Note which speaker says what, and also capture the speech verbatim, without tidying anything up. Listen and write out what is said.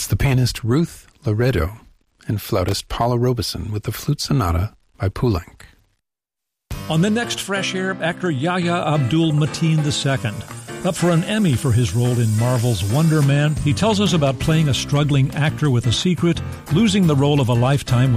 Speaker 1: It's the pianist Ruth Laredo and flautist Paula Robeson with the Flute Sonata by Poulenc.
Speaker 2: On the next Fresh Air, actor Yahya Abdul-Mateen the Second. Up for an Emmy for his role in Marvel's Wonder Man, he tells us about playing a struggling actor with a secret, losing the role of a lifetime